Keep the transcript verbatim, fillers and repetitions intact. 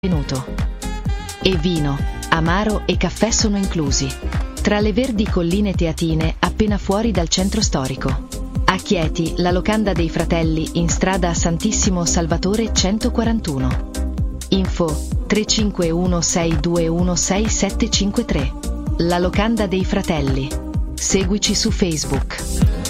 venuto. E vino, amaro e caffè sono inclusi. Tra le verdi colline teatine appena fuori dal centro storico. A Chieti, la locanda dei Fratelli in strada Santissimo Salvatore centoquarantuno. Info tre cinque uno sei due uno sei sette cinque tre. La locanda dei Fratelli. Seguici su Facebook.